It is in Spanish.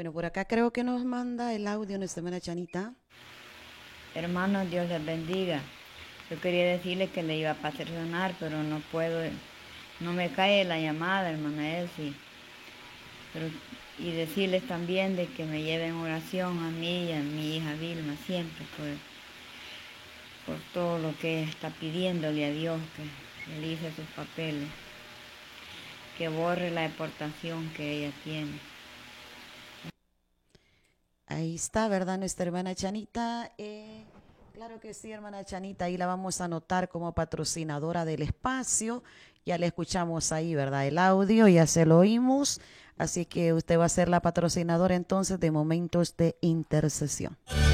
Bueno, por acá creo que nos manda el audio nuestra hermana Chanita. Hermanos, Dios les bendiga. Yo quería decirle que le iba a patrocinar, pero no puedo, no me cae la llamada, hermana Elsie. Pero, y decirles también de que me lleven oración a mí y a mi hija Vilma siempre por todo lo que está pidiéndole a Dios, que realice sus papeles, que borre la deportación que ella tiene. Ahí está, ¿verdad? Nuestra hermana Chanita. Claro que sí, hermana Chanita. Ahí la vamos a anotar como patrocinadora del espacio. Ya le escuchamos ahí, ¿verdad? El audio, ya se lo oímos. Así que usted va a ser la patrocinadora entonces de Momentos de Intercesión.